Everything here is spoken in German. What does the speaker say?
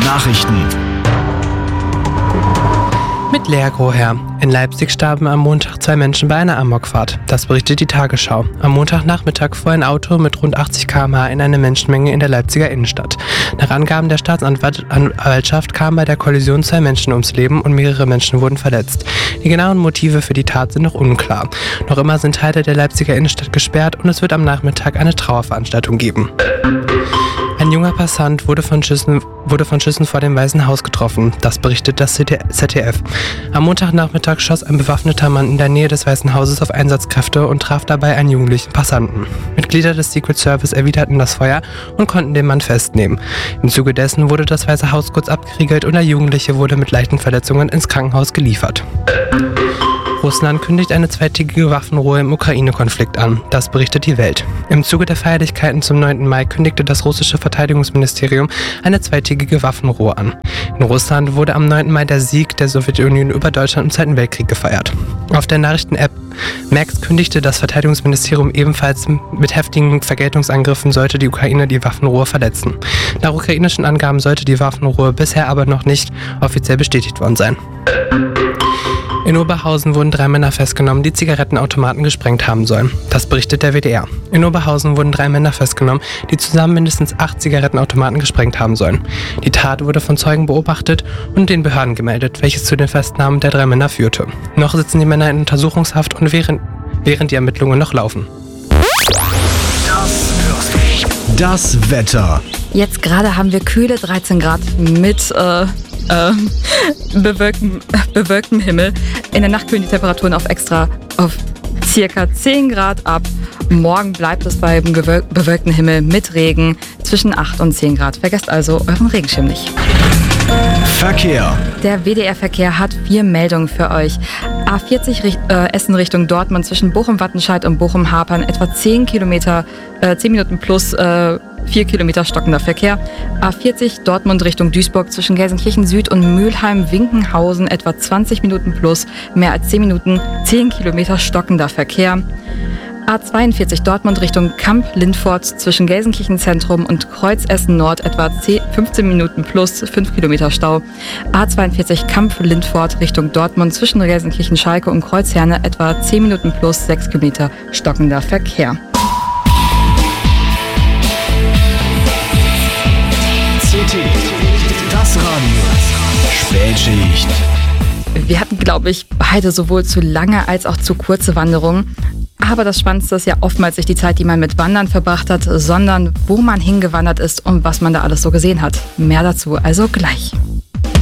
Nachrichten. Mit Lea Groher. In Leipzig starben am Montag 2 Menschen bei einer Amokfahrt. Das berichtet die Tagesschau. Am Montagnachmittag fuhr ein Auto mit rund 80 km/h in eine Menschenmenge in der Leipziger Innenstadt. Nach Angaben der Staatsanwaltschaft kamen bei der Kollision 2 Menschen ums Leben und mehrere Menschen wurden verletzt. Die genauen Motive für die Tat sind noch unklar. Noch immer sind Teile der Leipziger Innenstadt gesperrt und es wird am Nachmittag eine Trauerveranstaltung geben. Ein junger Passant wurde von Schüssen vor dem Weißen Haus getroffen. Das berichtet das ZDF. Am Montagnachmittag schoss ein bewaffneter Mann in der Nähe des Weißen Hauses auf Einsatzkräfte und traf dabei einen jugendlichen Passanten. Mitglieder des Secret Service erwiderten das Feuer und konnten den Mann festnehmen. Im Zuge dessen wurde das Weiße Haus kurz abgeriegelt und der Jugendliche wurde mit leichten Verletzungen ins Krankenhaus geliefert. Russland kündigt eine zweitägige Waffenruhe im Ukraine-Konflikt an. Das berichtet die Welt. Im Zuge der Feierlichkeiten zum 9. Mai kündigte das russische Verteidigungsministerium eine zweitägige Waffenruhe an. In Russland wurde am 9. Mai der Sieg der Sowjetunion über Deutschland im Zweiten Weltkrieg gefeiert. Auf der Nachrichten-App Max kündigte das Verteidigungsministerium ebenfalls, mit heftigen Vergeltungsangriffen sollte die Ukraine die Waffenruhe verletzen. Nach ukrainischen Angaben sollte die Waffenruhe bisher aber noch nicht offiziell bestätigt worden sein. In Oberhausen wurden 3 Männer festgenommen, die Zigarettenautomaten gesprengt haben sollen. Das berichtet der WDR. In Oberhausen wurden 3 Männer festgenommen, die zusammen mindestens 8 Zigarettenautomaten gesprengt haben sollen. Die Tat wurde von Zeugen beobachtet und den Behörden gemeldet, welches zu den Festnahmen der 3 Männer führte. Noch sitzen die Männer in Untersuchungshaft und während die Ermittlungen noch laufen. Das Wetter. Jetzt gerade haben wir kühle 13 Grad mit bewölktem Himmel. In der Nacht kühlen die Temperaturen auf circa 10 Grad ab. Morgen bleibt es beim bewölkten Himmel mit Regen zwischen 8 und 10 Grad. Vergesst also euren Regenschirm nicht. Verkehr. Der WDR-Verkehr hat 4 Meldungen für euch. A40 Essen Richtung Dortmund zwischen Bochum-Wattenscheid und Bochum-Hapern etwa 10 Minuten plus 4 Kilometer stockender Verkehr. A40 Dortmund Richtung Duisburg zwischen Gelsenkirchen Süd und Mülheim-Winkenhausen etwa 20 Minuten plus mehr als 10 Minuten, 10 Kilometer stockender Verkehr. A42 Dortmund Richtung Kamp-Lindfort zwischen Gelsenkirchen Zentrum und Kreuz-Essen Nord etwa 15 Minuten plus 5 Kilometer Stau. A42 Kamp-Lindfort Richtung Dortmund zwischen Gelsenkirchen Schalke und Kreuzherne etwa 10 Minuten plus 6 Kilometer stockender Verkehr. CT, das Radio. Spätschicht. Wir hatten, glaube ich, beide sowohl zu lange als auch zu kurze Wanderungen. Aber das Spannendste ist ja oftmals nicht die Zeit, die man mit Wandern verbracht hat, sondern wo man hingewandert ist und was man da alles so gesehen hat. Mehr dazu also gleich.